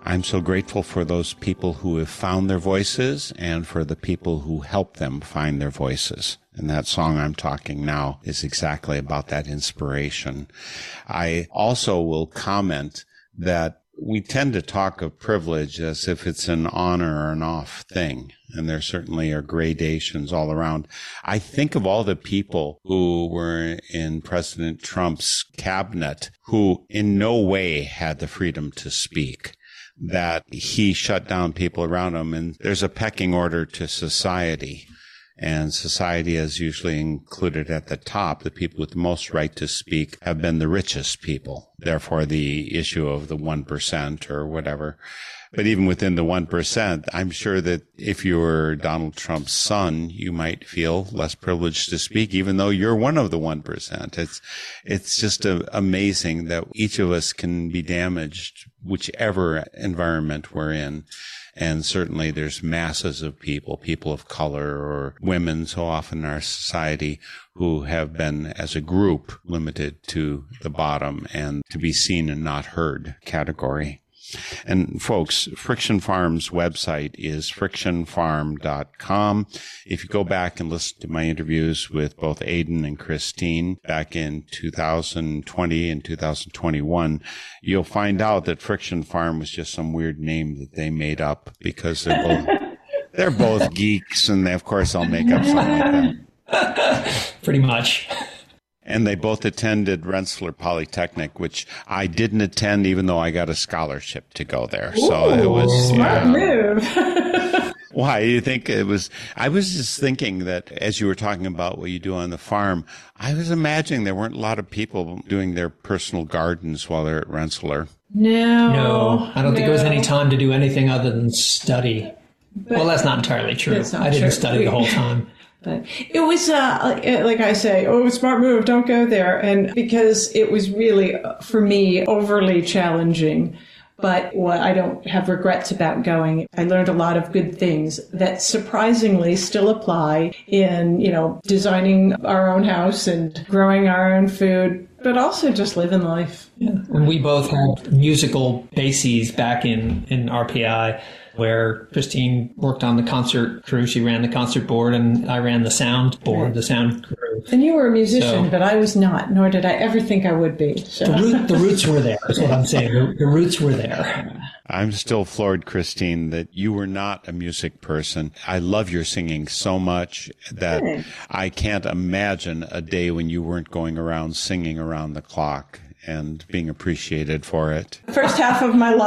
I'm so grateful for those people who have found their voices and for the people who help them find their voices. And that song I'm talking now is exactly about that inspiration. I also will comment that we tend to talk of privilege as if it's an on or an off thing. And there certainly are gradations all around. I think of all the people who were in President Trump's cabinet who in no way had the freedom to speak, that he shut down people around him. And there's a pecking order to society. And society is usually included at the top. The people with the most right to speak have been the richest people. Therefore, the issue of the 1% or whatever. But even within the 1%, I'm sure that if you were Donald Trump's son, you might feel less privileged to speak, even though you're one of the 1%. It's just amazing that each of us can be damaged, whichever environment we're in. And certainly there's masses of people of color or women so often in our society who have been, as a group, limited to the bottom and to be seen and not heard category. And folks, Friction Farm's website is frictionfarm.com. If you go back and listen to my interviews with both Aidan and Christine back in 2020 and 2021, you'll find out that Friction Farm was just some weird name that they made up because they're both geeks, and they, of course, I'll make up something like that. Pretty much. And they both attended Rensselaer Polytechnic, which I didn't attend, even though I got a scholarship to go there. Ooh, so it was smart move. Why? You think it was? I was just thinking that as you were talking about what you do on the farm, I was imagining there weren't a lot of people doing their personal gardens while they're at Rensselaer. No, I don't think it was any time to do anything other than study. Well, that's not entirely true. I didn't study the whole time. But it was, like I say, smart move, don't go there. And because it was really, for me, overly challenging. But I don't have regrets about going. I learned a lot of good things that surprisingly still apply in, designing our own house and growing our own food, but also just living life. Yeah. And we both had musical bases back in RPI, where Christine worked on the concert crew. She ran the concert board, and I ran the sound board, the sound crew. And you were a musician, but I was not, nor did I ever think I would be. So. The roots were there, is what I'm saying. The roots were there. I'm still floored, Christine, that you were not a music person. I love your singing so much that I can't imagine a day when you weren't going around singing around the clock and being appreciated for it. First half of my life.